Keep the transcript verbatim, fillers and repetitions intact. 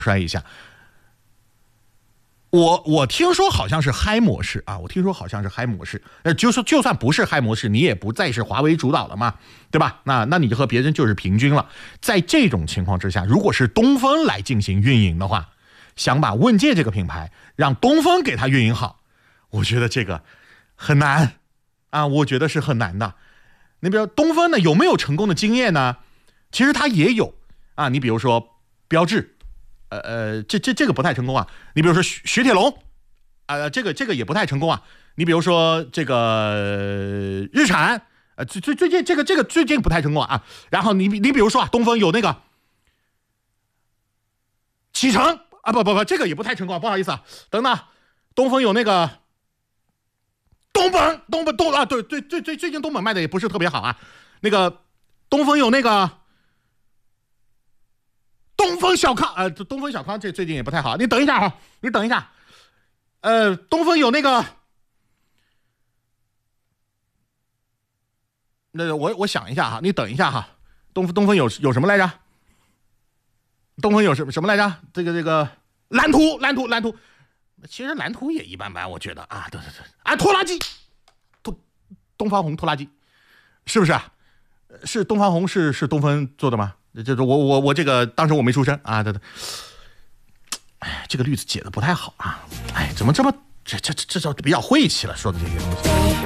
摔一下。我我听说好像是嗨模式啊，我听说好像是嗨模式，呃，就是就算不是嗨模式，你也不再是华为主导了嘛，对吧？那那你和别人就是平均了。在这种情况之下，如果是东风来进行运营的话，想把问界这个品牌让东风给它运营好，我觉得这个很难啊，我觉得是很难的。你比如东风呢，有没有成功的经验呢？其实它也有啊，你比如说标致。呃呃，这这这个不太成功啊。你比如说雪雪铁龙，啊、呃，这个这个也不太成功啊。你比如说这个日产，呃，最最最近这个这个最近不太成功啊。然后你你比如说啊，东风有那个启程啊，不不不，这个也不太成功、啊，不好意思啊。等等，东风有那个东本，东本东啊，对对对对，最近东本卖的也不是特别好啊。那个东风有那个。东风小康，呃，东风小康这最近也不太好。你等一下哈，你等一下，呃，东风有那个，那我我想一下哈，你等一下哈，东东风有有什么来着？东风有什么什么来着？这个这个蓝图，蓝图，蓝图，其实蓝图也一般般，我觉得啊，对对对，啊，拖拉机，东东方红拖拉机，是不是啊？是东方红是是东风做的吗？就是我我我这个当时我没出声啊，对对，哎，这个例子解的不太好啊，哎，怎么这么这这这这叫比较晦气了，说的这些东西。